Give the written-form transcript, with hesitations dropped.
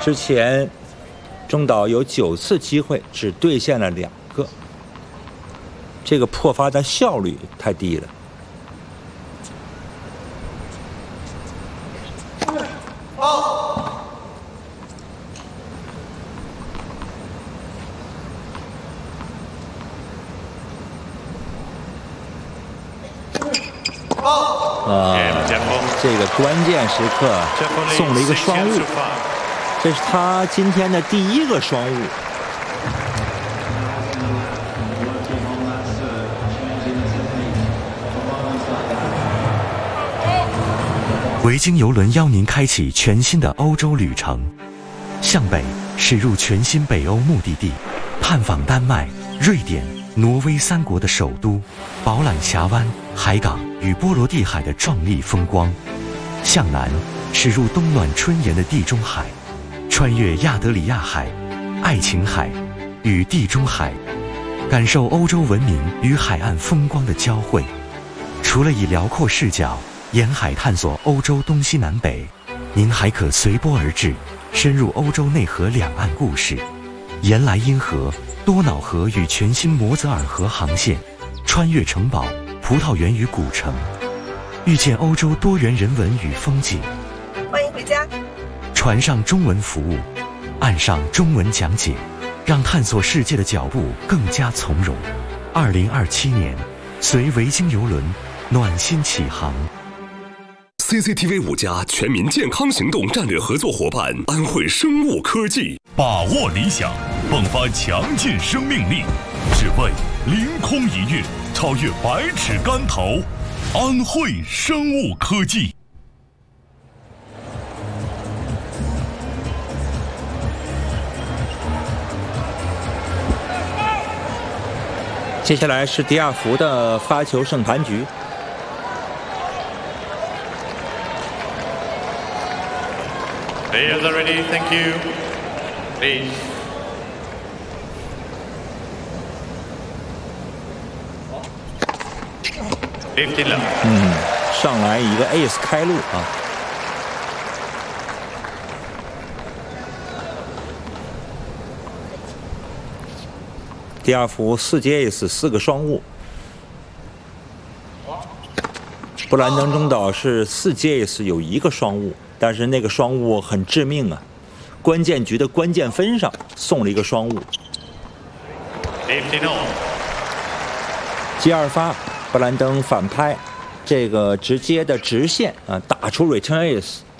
之前中岛有9次机会，只兑现了2个，这个破发的效率太低了。这个关键时刻送了一个双误，这是他今天的第1个双误。 维京邮轮邀您开启全新的欧洲旅程，向北驶入全新北欧目的地，探访丹麦、瑞典、挪威3国的首都，饱览峡湾、海港与波罗的海的壮丽风光。向南驶入冬暖春炎的地中海，穿越亚得里亚海、爱琴海与地中海，感受欧洲文明与海岸风光的交汇。除了以辽阔视角沿海探索欧洲东西南北，您还可随波而至，深入欧洲内河两岸故事，沿莱茵河、多瑙河与全新摩泽尔河航线，穿越城堡、葡萄园与古城，遇见欧洲多元人文与风景。 欢迎回家。 船上中文服务，岸上中文讲解，让探索世界的脚步更加从容。2027年，随维京邮轮暖心起航。 CCTV 5家全民健康行动战略合作伙伴安慧生物科技， 把握理想，迸发强劲生命力，只为凌空一跃，超越百尺竿头。安慧生物科技。 接下来是迪亚福的发球胜盘局。 Players are ready, thank you. Please. 50 love. 上来一个 ace 开路啊！迪亚福4节 ace 4个双误，布兰登中岛是4节 ace 有1个双误，但是那个双误很致命啊！关键局的关键分上送了一个双误。G2发，布兰登反拍，这个直接的直线啊，打出 return ace。